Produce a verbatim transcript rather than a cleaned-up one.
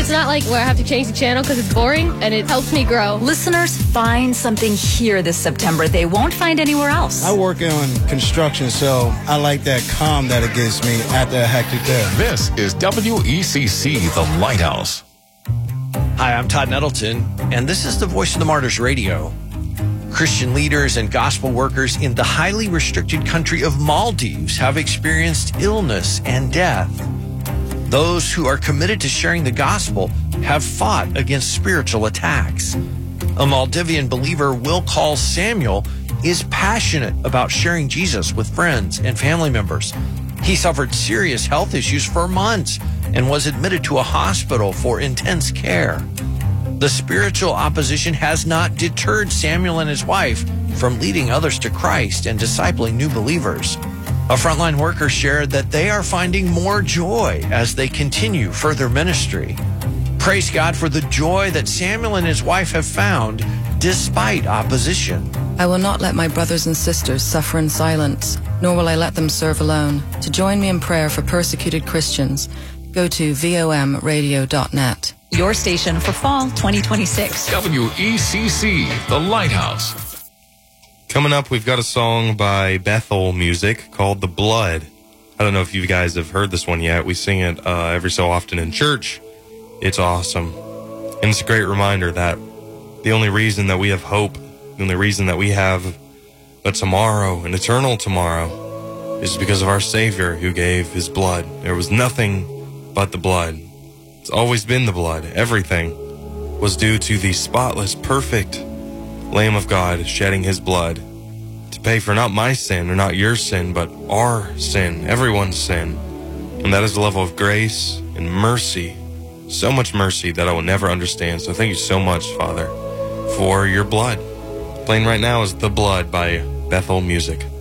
not like where I have to change the channel because it's boring, and it helps me grow. Listeners, find something here this September they won't find anywhere else. I work in construction, so I like that calm that it gives me after a hectic day. This is W E C C, The Lighthouse. Hi, I'm Todd Nettleton, and this is the Voice of the Martyrs Radio. Christian leaders and gospel workers in the highly restricted country of Maldives have experienced illness and death. Those who are committed to sharing the gospel have fought against spiritual attacks. A Maldivian believer, Will Call Samuel, is passionate about sharing Jesus with friends and family members. He suffered serious health issues for months and was admitted to a hospital for intense care. The spiritual opposition has not deterred Samuel and his wife from leading others to Christ and discipling new believers. A frontline worker shared that they are finding more joy as they continue further ministry. Praise God for the joy that Samuel and his wife have found despite opposition. I will not let my brothers and sisters suffer in silence, nor will I let them serve alone. To join me in prayer for persecuted Christians, go to V O M radio dot net. Your station for fall twenty twenty-six. W E C C, The Lighthouse. Coming up, we've got a song by Bethel Music called The Blood. I don't know if you guys have heard this one yet. We sing it uh, every so often in church. It's awesome. And it's a great reminder that the only reason that we have hope, the only reason that we have a tomorrow, an eternal tomorrow, is because of our Savior who gave his blood. There was nothing but the blood. It's always been the blood. Everything was due to the spotless, perfect Lamb of God shedding his blood to pay for not my sin or not your sin, but our sin, everyone's sin. And that is the level of grace and mercy, so much mercy that I will never understand. So thank you so much, Father, for your blood. Playing right now is The Blood by Bethel Music.